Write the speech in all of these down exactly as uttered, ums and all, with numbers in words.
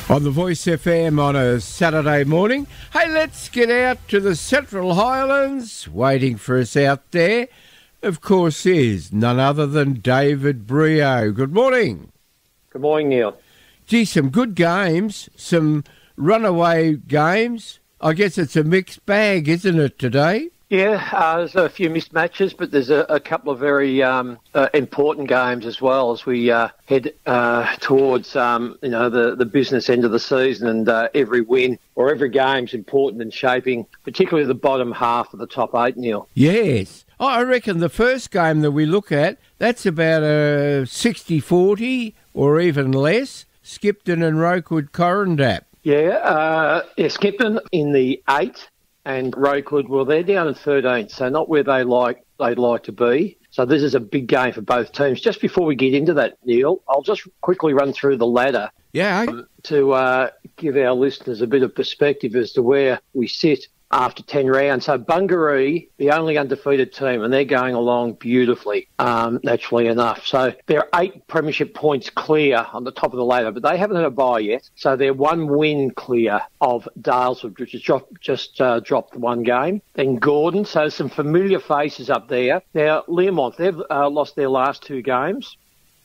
On the Voice F M on a Saturday morning. Hey, let's get out to the Central Highlands. Waiting for us out there, of course, is none other than David Brio. Good morning. Good morning, Neil. Gee, some good games, some runaway games. I guess it's a mixed bag, isn't it, today? Yeah, uh, there's a few missed matches, but there's a, a couple of very um, uh, important games as well as we uh, head uh, towards um, you know the, the business end of the season, and uh, every win or every game's important in shaping, particularly the bottom half of the top eight, Neil. Yes. I reckon the first game that we look at, that's about a sixty forty or even less, Skipton and Rokewood Correndap. Yeah, uh, yeah, Skipton in the eight. And Rokewood, well, they're down in thirteenth, so not where they like they'd like to be. So this is a big game for both teams. Just before we get into that, Neil, I'll just quickly run through the ladder. Yeah. Um, to uh, give our listeners a bit of perspective as to where we sit after ten rounds. So Bungaree, the only undefeated team, and they're going along beautifully, um, naturally enough. So they're eight premiership points clear on the top of the ladder, but they haven't had a bye yet. So they're one win clear of Dalesford, which has dropped, just uh, dropped one game. Then Gordon, so some familiar faces up there. Now, Learmonth, they've uh, lost their last two games.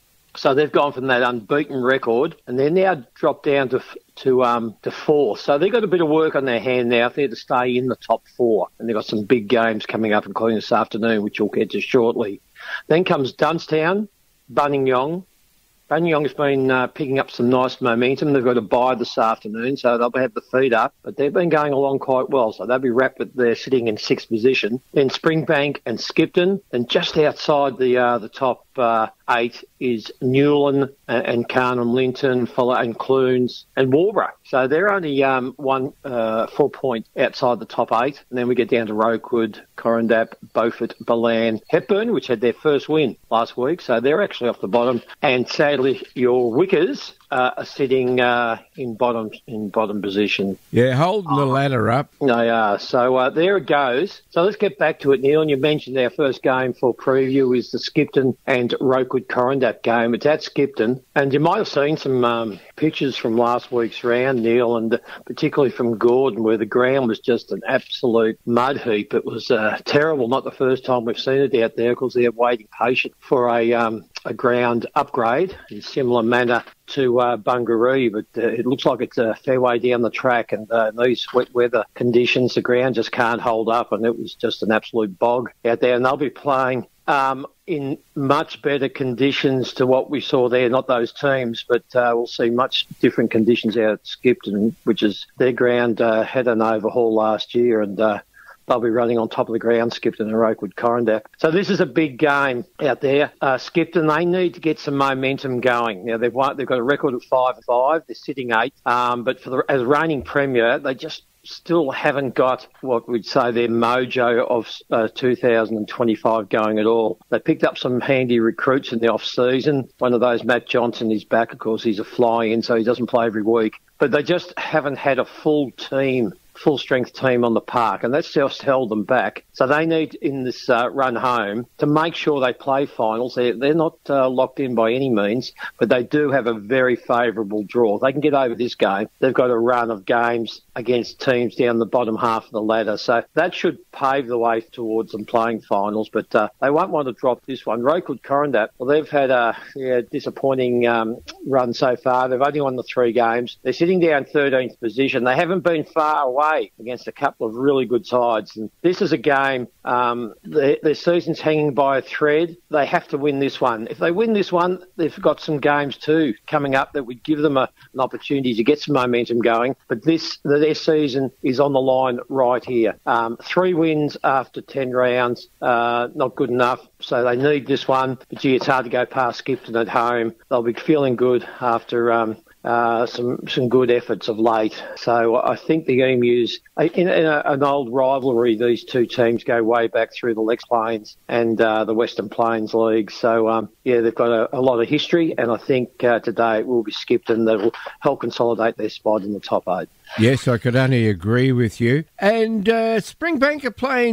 So they've gone from that unbeaten record, and they're now dropped down to to um to fourth. So they've got a bit of work on their hand now if they're to stay in the top four. And they've got some big games coming up, including this afternoon, which we'll get to shortly. Then comes Dunstown, Buninyong. Buninyong's been uh, picking up some nice momentum. They've got a bye this afternoon, so they'll have the feet up. But they've been going along quite well, so they'll be wrapped with they're sitting in sixth position. Then Springbank and Skipton, and just outside the uh, the top uh, eight is Newland and, and Carnham Linton, Fuller and Clunes and Walborough. So they're only um, one uh, four points outside the top eight. And then we get down to Rokewood, Correndap, Beaufort, Balan, Hepburn, which had their first win last week. So they're actually off the bottom. And sadly, your Wickers uh, are sitting uh, in bottom in bottom position. Yeah, holding the ladder up. They are. So uh, there it goes. So let's get back to it, Neil. And you mentioned our first game for preview is the Skipton and Rokewood Correndap game. It's at Skipton. And you might have seen some um, pictures from last week's round, Neil, and particularly from Gordon, where the ground was just an absolute mud heap. It was uh, terrible. Not the first time we've seen it out there, because they're waiting patient for a um, a ground upgrade in similar manner to uh, Bungaree, but uh, it looks like it's a fair way down the track, and uh, these wet weather conditions, the ground just can't hold up, and it was just an absolute bog out there. And they'll be playing um, in much better conditions to what we saw there, not those teams, but uh, we'll see much different conditions out at Skipton, which is their ground uh, had an overhaul last year, and uh, they'll be running on top of the ground, Skipton and Rokewood Correndap. So this is a big game out there. Uh, Skipton, they need to get some momentum going. Now, they've won, they've got a record of five and five. They're sitting eight. Um, but for the, as reigning premier, they just still haven't got what we'd say their mojo of uh, two thousand twenty-five going at all. They picked up some handy recruits in the off-season. One of those, Matt Johnson, is back. Of course, he's a fly-in, so he doesn't play every week. But they just haven't had a full team full-strength team on the park, and that's just held them back. So they need, in this uh, run home, to make sure they play finals. They're, they're not uh, locked in by any means, but they do have a very favourable draw. If they can get over this game, they've got a run of games against teams down the bottom half of the ladder. So that should pave the way towards them playing finals, but uh, they won't want to drop this one. Rokewood Correndap, well, they've had a yeah, disappointing um, run so far. They've only won the three games. They're sitting down thirteenth position. They haven't been far away against a couple of really good sides. And this is a game, um, their, their season's hanging by a thread. They have to win this one. If they win this one, they've got some games too coming up that would give them a, an opportunity to get some momentum going. But this, their season is on the line right here. Um, three wins after ten rounds, uh, not good enough. So they need this one. But gee, it's hard to go past Skipton at home. They'll be feeling good after um, Uh, some some good efforts of late. So I think the Emus, in, in a, an old rivalry, these two teams go way back through the Lex Plains and uh, the Western Plains League. So, um, yeah, they've got a, a lot of history, and I think uh, today it will be Skipton that will help consolidate their spot in the top eight. Yes, I could only agree with you. And uh, Springbank are playing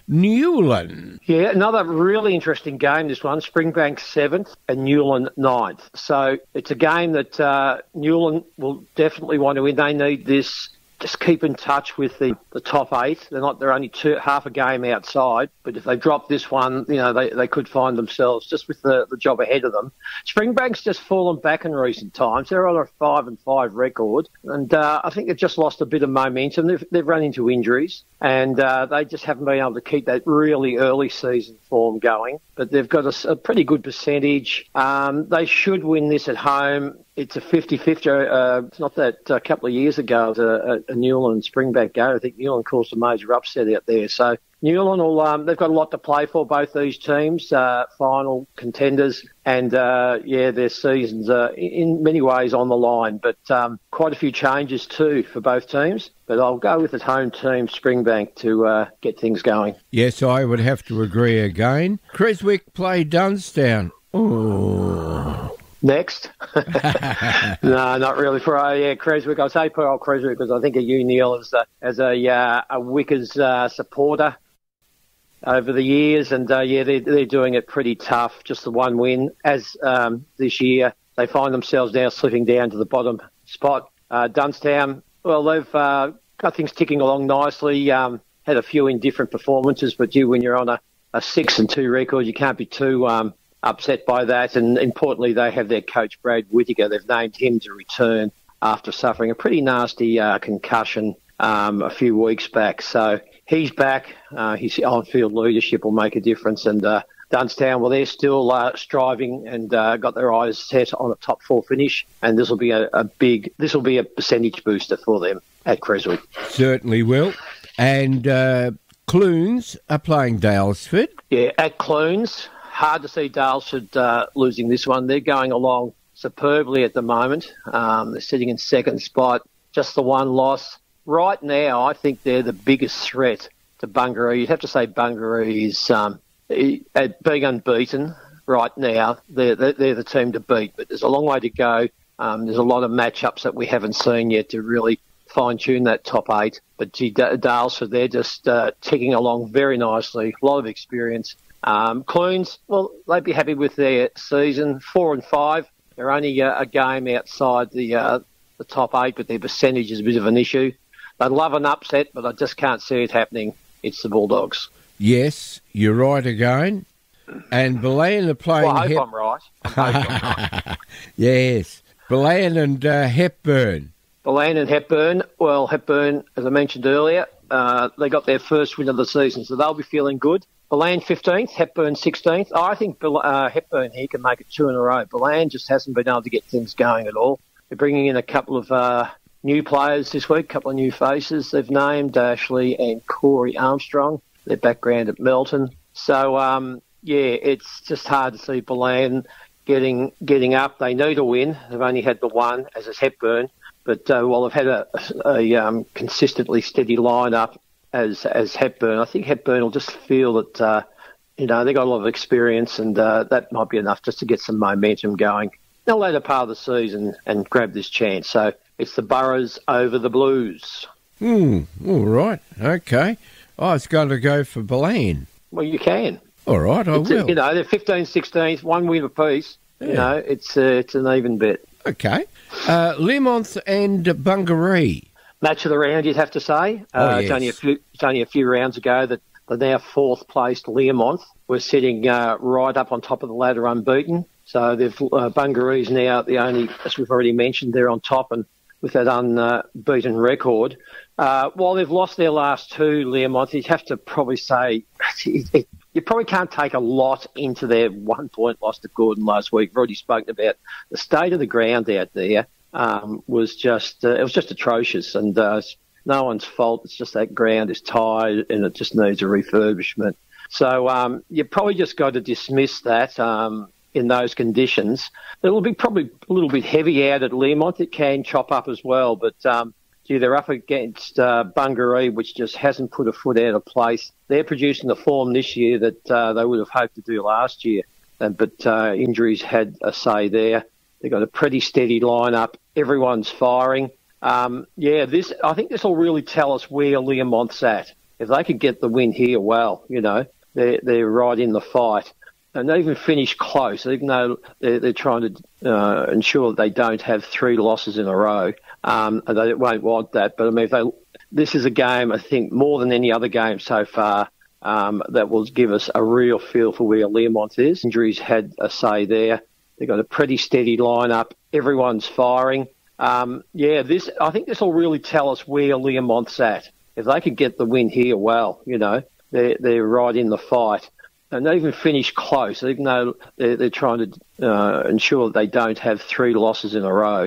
Newland. Yeah, another really interesting game, this one. Springbank seventh and Newland ninth. So it's a game that uh, Newland will definitely want to win. They need this. Just keep in touch with the, the top eight. They're not. They're only two, half a game outside. But if they drop this one, you know, they, they could find themselves just with the, the job ahead of them. Springbank's just fallen back in recent times. They're on a five and five record, and uh, I think they've just lost a bit of momentum. They've, they've run into injuries, and uh, they just haven't been able to keep that really early season form going. But they've got a, a pretty good percentage. Um, they should win this at home. It's a fifty-fifty. Uh, it's not that a couple of years ago, it was a, a Newland and Springbank go. I think Newland caused a major upset out there. So Newland will, um, they've got a lot to play for, both these teams, uh, final contenders. And, uh, yeah, their seasons are in many ways on the line. But um, quite a few changes too for both teams. But I'll go with the home team, Springbank, to uh, get things going. Yes, I would have to agree again. Creswick play Dunstown. Oh. Next. No, not really. For uh, yeah, Creswick. I'll say poor old Creswick because I think of you, Neil, as a, as a, uh, a Wickers uh, supporter over the years. And, uh, yeah, they're, they're doing it pretty tough. Just the one win. As um, this year, they find themselves now slipping down to the bottom spot. Uh, Dunstown, well, they've uh, got things ticking along nicely. Um, had a few indifferent performances, but you, when you're on a, a six and two record, you can't be too... Um, upset by that, and importantly, they have their coach, Brad Whittaker. They've named him to return after suffering a pretty nasty uh, concussion um, a few weeks back. So he's back. Uh, his on-field leadership will make a difference. And uh, Dunstown, well, they're still uh, striving and uh, got their eyes set on a top four finish, and this will be a, a big, this will be a percentage booster for them at Creswick. Certainly will. And uh, Clunes are playing Dalesford. Yeah, at Clunes. Hard to see Dalesford uh, losing this one. They're going along superbly at the moment. Um, they're sitting in second spot, just the one loss. Right now, I think they're the biggest threat to Bungaree. You'd have to say Bungaree is um, at being unbeaten right now. They're, they're the team to beat, but there's a long way to go. Um, there's a lot of matchups that we haven't seen yet to really fine-tune that top eight. But gee, Dalesford, they're just uh, ticking along very nicely. A lot of experience. Um, Clunes, well, they'd be happy with their season, four and five. They're only uh, a game outside the uh, the top eight, but their percentage is a bit of an issue. They'd love an upset, but I just can't see it happening. It's the Bulldogs. Yes, you're right again. And Belen are playing... Well, I hope Hep- I'm right. I hope I'm right. Yes, Belen and uh, Hepburn. Belen and Hepburn, well, Hepburn, as I mentioned earlier, uh, they got their first win of the season, so they'll be feeling good. Belen fifteenth, Hepburn sixteenth. Oh, I think uh, Hepburn here can make it two in a row. Belen just hasn't been able to get things going at all. They're bringing in a couple of uh, new players this week, a couple of new faces. They've named Ashley and Corey Armstrong, their background at Melton. So, um, yeah, it's just hard to see Belen getting getting up. They need a win. They've only had the one, as is Hepburn. But uh, while they've had a, a um, consistently steady lineup, As as Hepburn, I think Hepburn will just feel that, uh, you know, they've got a lot of experience and uh, that might be enough just to get some momentum going in the later part of the season and grab this chance. So it's the Burrows over the Blues. Hmm, all right, okay. I was going to go for Belen. Well, you can. All right, I it's will. A, you know, they're fifteen sixteenth, one win apiece. Yeah. You know, it's, uh, it's an even bet. Okay. Uh, Learmonth and Bungaree. Match of the round, you'd have to say. Oh, uh, yes. It's only a few, it's only a few rounds ago that the now fourth-placed Learmonth were sitting uh, right up on top of the ladder unbeaten. So they've uh, Bungaree's now the only, as we've already mentioned, they're on top and with that unbeaten record. Uh, while they've lost their last two, Learmonth, you'd have to probably say it, it, you probably can't take a lot into their one-point loss to Gordon last week. We've already spoken about the state of the ground out there. Um, was just uh, it was just atrocious, and uh, no one's fault. It's just that ground is tired and it just needs a refurbishment. So um, you probably just got to dismiss that um, in those conditions. It'll be probably a little bit heavy out at Learmonth. It can chop up as well, but um, gee, they're up against uh, Bungaree, which just hasn't put a foot out of place. They're producing the form this year that uh, they would have hoped to do last year, and, but uh, injuries had a say there. They've got a pretty steady lineup. Everyone's firing. Um, yeah, this I think this will really tell us where Learmonth's at. If they could get the win here, well, you know, they're, they're right in the fight. And they even finish close, even though they're, they're trying to uh, ensure that they don't have three losses in a row. Um, they won't want that. But, I mean, if they, this is a game, I think, more than any other game so far, um, that will give us a real feel for where Learmonth is. Injuries had a say there. They've got a pretty steady lineup. Everyone's firing. Um, yeah, this I think this will really tell us where Learmonth's at. If they could get the win here, well, you know, they're, they're right in the fight. And they even finish close, even though they're, they're trying to uh, ensure that they don't have three losses in a row.